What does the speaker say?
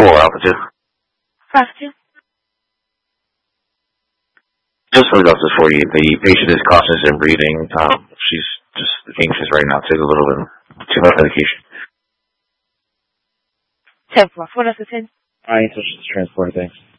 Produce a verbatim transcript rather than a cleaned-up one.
Four altitude. Five two. Just for Delta for you. The patient is cautious in breathing. Um, she's just anxious right now. Take a little bit too much medication. Ten four. What else is in? Alright, so she's transporting things.